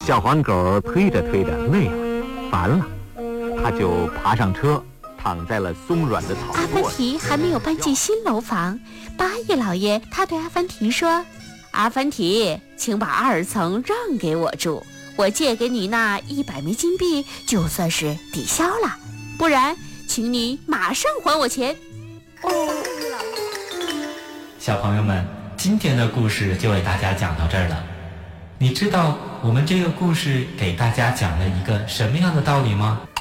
小黄狗推着推着累了，烦了，他就爬上车，躺在了松软的草垛。 阿凡提还没有搬进新楼房，八爷老爷他对阿凡提说：“阿凡提，请把2层让给我住，我借给你那100枚金币就算是抵消了，不然请你马上还我钱。” 小朋友们，今天的故事就为大家讲到这儿了。你知道我们这个故事给大家讲了一个什么样的道理吗？